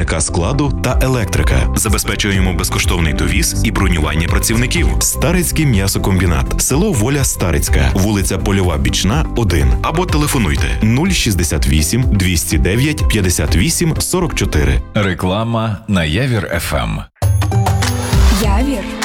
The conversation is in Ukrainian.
керівника складу та електрика. Забезпечуємо безкоштовний довіз і бронювання працівників. Старицький м'ясокомбінат. Село Воля Старицька. Вулиця Польова Бічна, 1. Або телефонуйте 068 209 58 44. Реклама на Явір ФМ. Явір